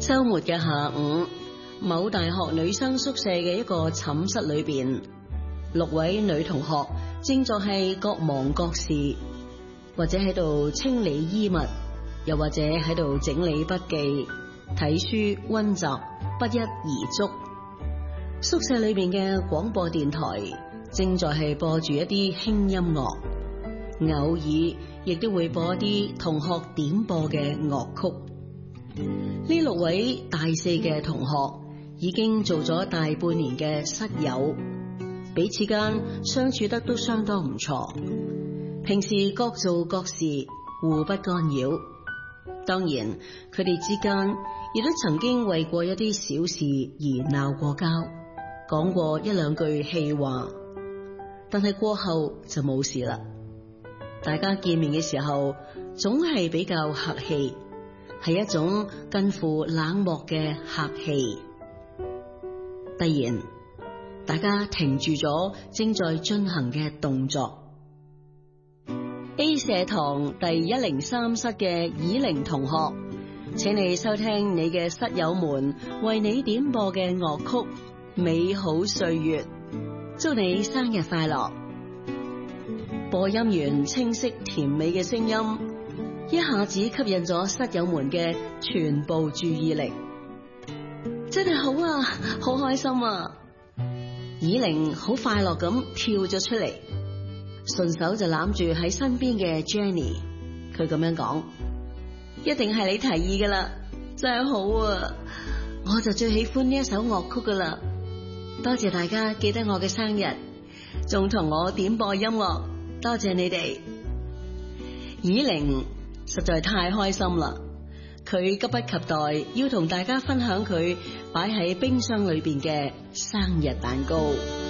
周末嘅下午，某大學女生宿舍嘅一個寢室裏邊，6位女同學正在係各忙各事，或者喺度清理衣物，又或者喺度整理筆記、睇書、溫習，不一而足。宿舍裏邊嘅廣播電台正在係播住一啲輕音樂，偶爾亦都會播一啲同學點播嘅樂曲。呢6位大四嘅同學已經做咗大半年嘅室友，彼此間相處得都相當唔錯，平時各做各事，互不干擾。當然，佢哋之間亦都曾經為過一啲小事而鬧過交，講過一兩句氣話，但係過後就冇事啦。大家見面嘅時候總係比較客氣，係一種近乎冷漠嘅客氣。突然，大家停住咗正在進行嘅動作。A 社堂第103室嘅以玲同學，請你收聽你嘅室友們為你點播嘅樂曲《美好歲月》，祝你生日快樂。播音員清晰甜美嘅聲音，一下子吸引咗室友們嘅全部注意力。真係好啊，好開心啊！以玲好快樂咁跳咗出嚟，順手就攬住喺身邊嘅 Jenny， 佢咁樣講：一定係你提議噶啦，真係好啊！我就最喜歡呢一首樂曲噶啦，多謝大家記得我嘅生日，仲同我點播音樂，多謝你哋。以玲實在太開心啦，佢急不及待要同大家分享佢擺喺冰箱裏邊嘅生日蛋糕。